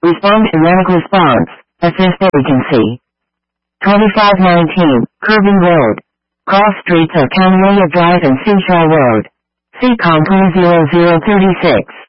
Respond to Manic Response. Assist agency. 2519, Kirby Road. Cross streets of Camellia Drive and Seashore Road. CCOM 20036.